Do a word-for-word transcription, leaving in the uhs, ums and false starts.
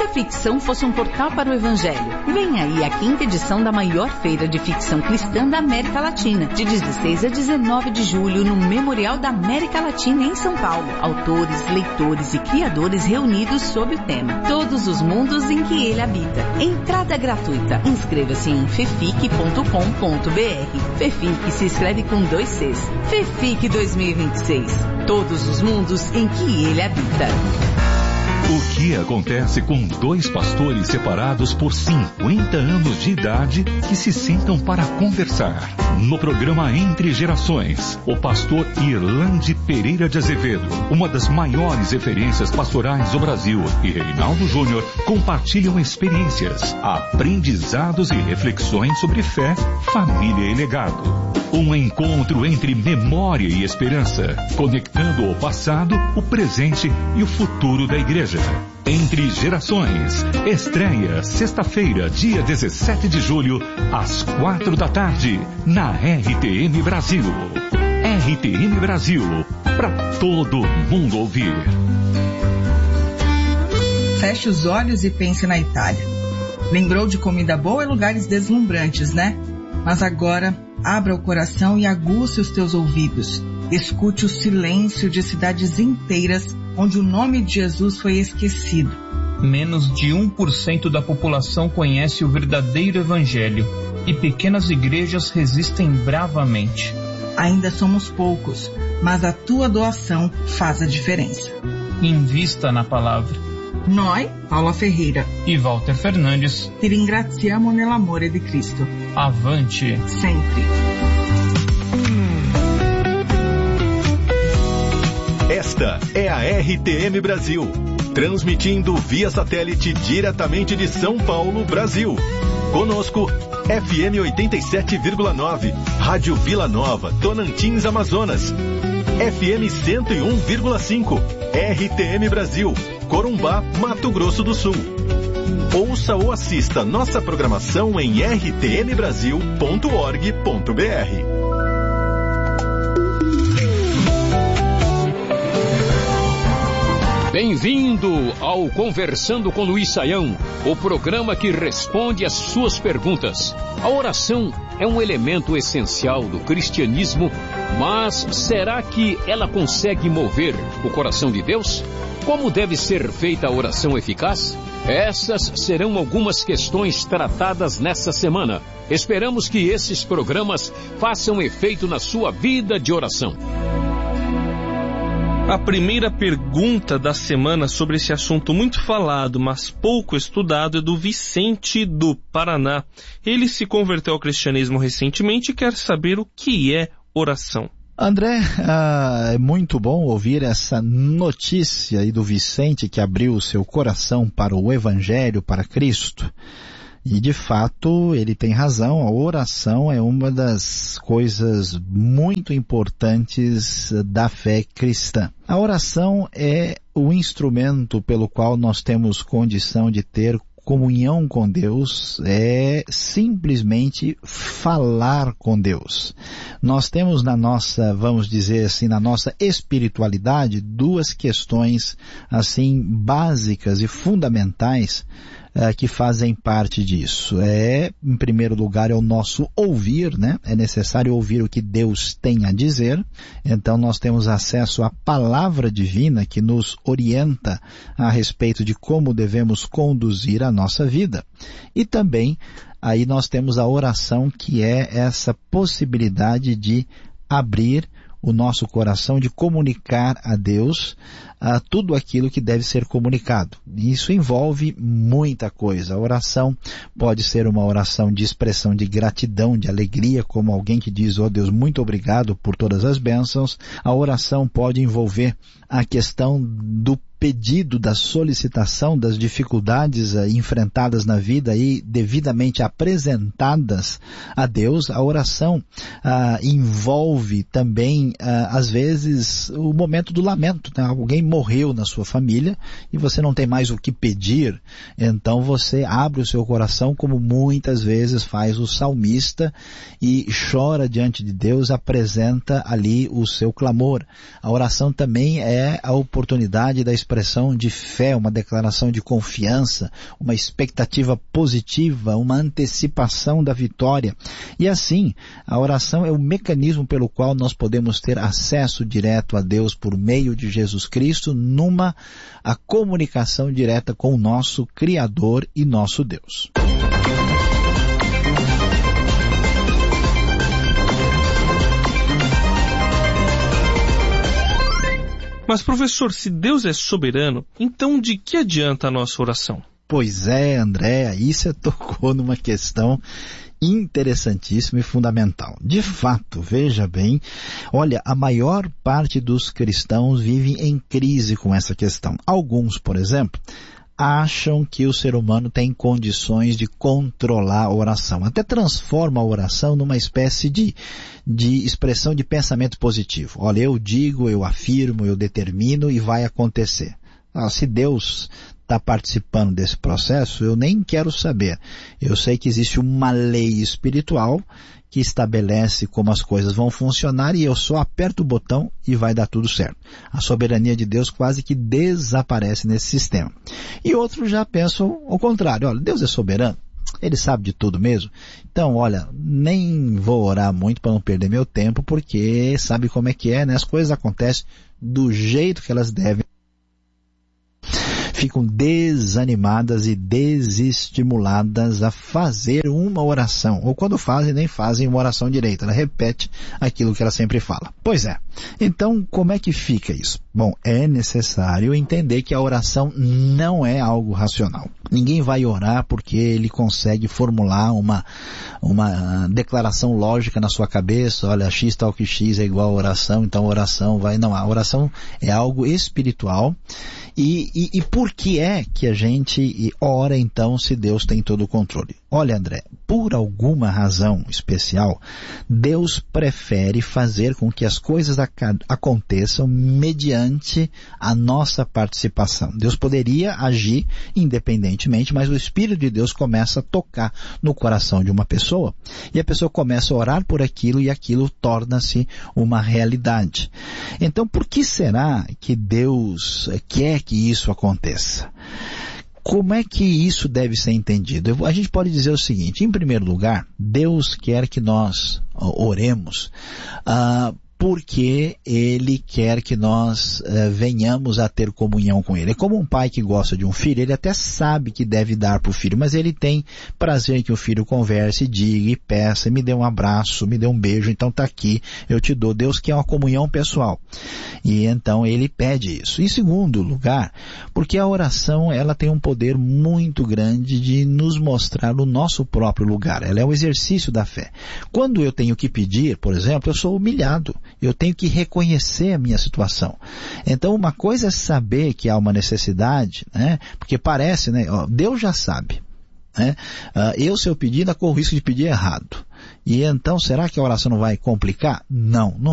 a ficção fosse um portal para o Evangelho? Vem aí a quinta edição da maior feira de ficção cristã da América Latina, de dezesseis a dezenove de julho, no Memorial da América Latina, em São Paulo. Autores, leitores e criadores reunidos sob o tema Todos os Mundos em que Ele Habita. Entrada gratuita. Inscreva-se em fefic ponto com ponto br. Fefic se escreve com dois Cs. Fefic dois mil e vinte e seis. Todos os mundos em que Ele habita. O que acontece com dois pastores separados por cinquenta anos de idade que se sentam para conversar? No programa Entre Gerações, o pastor Irlande Pereira de Azevedo, uma das maiores referências pastorais do Brasil, e Reinaldo Júnior compartilham experiências, aprendizados e reflexões sobre fé, família e legado. Um encontro entre memória e esperança, conectando o passado, o presente e o futuro da igreja. Entre Gerações, estreia sexta-feira, dia dezessete de julho, às quatro da tarde, na R T M Brasil. R T M Brasil, para todo mundo ouvir. Feche os olhos e pense na Itália. Lembrou de comida boa e lugares deslumbrantes, né? Mas agora, abra o coração e aguce os teus ouvidos. Escute o silêncio de cidades inteiras onde o nome de Jesus foi esquecido. Menos de um por cento da população conhece o verdadeiro evangelho e pequenas igrejas resistem bravamente. Ainda somos poucos, mas a tua doação faz a diferença. Invista na palavra. Noi, Paula Ferreira e Walter Fernandes, ti ringraziamo nell'amore di Cristo. Avante sempre. Esta é a R T M Brasil, transmitindo via satélite diretamente de São Paulo, Brasil. Conosco, F M oitenta e sete vírgula nove, Rádio Vila Nova, Tonantins, Amazonas. F M cento e um vírgula cinco, R T M Brasil, Corumbá, Mato Grosso do Sul. Ouça ou assista nossa programação em r t m brasil ponto org ponto b r. Bem-vindo ao Conversando com Luiz Saião, o programa que responde às suas perguntas. A oração é um elemento essencial do cristianismo, mas será que ela consegue mover o coração de Deus? Como deve ser feita a oração eficaz? Essas serão algumas questões tratadas nessa semana. Esperamos que esses programas façam efeito na sua vida de oração. A primeira pergunta da semana sobre esse assunto muito falado, mas pouco estudado, é do Vicente do Paraná. Ele se converteu ao cristianismo recentemente e quer saber o que é oração. André, ah, é muito bom ouvir essa notícia aí do Vicente que abriu o seu coração para o Evangelho, para Cristo. E de fato, ele tem razão, a oração é uma das coisas muito importantes da fé cristã. A oração é o instrumento pelo qual nós temos condição de ter comunhão com Deus, é simplesmente falar com Deus. Nós temos na nossa, vamos dizer assim, na nossa espiritualidade, duas questões assim básicas e fundamentais Uh, que fazem parte disso. É, em primeiro lugar, é o nosso ouvir, né? É necessário ouvir o que Deus tem a dizer. Então nós temos acesso à palavra divina que nos orienta a respeito de como devemos conduzir a nossa vida. E também, aí nós temos a oração, que é essa possibilidade de abrir o nosso coração, de comunicar a Deus uh, tudo aquilo que deve ser comunicado. Isso envolve muita coisa. A oração pode ser uma oração de expressão de gratidão, de alegria, como alguém que diz, oh Deus, muito obrigado por todas as bênçãos. A oração pode envolver a questão do pedido, da solicitação, das dificuldades uh, enfrentadas na vida e devidamente apresentadas a Deus. A oração uh, envolve também, uh, às vezes, o momento do lamento, né? Alguém morreu na sua família e você não tem mais o que pedir, então você abre o seu coração, como muitas vezes faz o salmista, e chora diante de Deus, apresenta ali o seu clamor. A oração também é a oportunidade da experiência expressão de fé, uma declaração de confiança, uma expectativa positiva, uma antecipação da vitória. E assim, a oração é o mecanismo pelo qual nós podemos ter acesso direto a Deus por meio de Jesus Cristo, numa a comunicação direta com o nosso Criador e nosso Deus. Mas, professor, se Deus é soberano, então de que adianta a nossa oração? Pois é, André, aí você tocou numa questão interessantíssima e fundamental. De fato, veja bem, olha, a maior parte dos cristãos vive em crise com essa questão. Alguns, por exemplo, acham que o ser humano tem condições de controlar a oração. Até transforma a oração numa espécie de, de expressão de pensamento positivo. Olha, eu digo, eu afirmo, eu determino e vai acontecer. Ah, se Deus está participando desse processo, eu nem quero saber. Eu sei que existe uma lei espiritual que estabelece como as coisas vão funcionar e eu só aperto o botão e vai dar tudo certo. A soberania de Deus quase que desaparece nesse sistema. E outros já pensam o contrário. Olha, Deus é soberano. Ele sabe de tudo mesmo. Então, olha, nem vou orar muito para não perder meu tempo, porque sabe como é que é, né? As coisas acontecem do jeito que elas devem. Ficam desanimadas e desestimuladas a fazer uma oração. Ou quando fazem, nem fazem uma oração direita. Ela repete aquilo que ela sempre fala. Pois é. Então, como é que fica isso? Bom, é necessário entender que a oração não é algo racional. Ninguém vai orar porque ele consegue formular uma, uma declaração lógica na sua cabeça. Olha, X tal que X é igual a oração, então a oração vai... Não, a oração é algo espiritual. E, e, e por que é que a gente ora então se Deus tem todo o controle? Olha, André, por alguma razão especial, Deus prefere fazer com que as coisas aconteçam mediante a nossa participação. Deus poderia agir independentemente, mas o Espírito de Deus começa a tocar no coração de uma pessoa e a pessoa começa a orar por aquilo e aquilo torna-se uma realidade. Então, por que será que Deus quer que isso aconteça? Como é que isso deve ser entendido? A gente pode dizer o seguinte: em primeiro lugar, Deus quer que nós oremos uh, porque Ele quer que nós uh, venhamos a ter comunhão com Ele. É como um pai que gosta de um filho, ele até sabe que deve dar para o filho, mas ele tem prazer que o filho converse, diga e peça, me dê um abraço, me dê um beijo, então está aqui, eu te dou. Deus quer uma comunhão pessoal. E então ele pede isso. Em segundo lugar, porque a oração ela tem um poder muito grande de nos mostrar o nosso próprio lugar. Ela é um exercício da fé. Quando eu tenho que pedir, por exemplo, eu sou humilhado. Eu tenho que reconhecer a minha situação. Então uma coisa é saber que há uma necessidade, né? Porque parece, né? Ó, Deus já sabe. Né? Uh, eu, se eu pedir, ainda corro o risco de pedir errado. E então, será que a oração não vai complicar? Não, não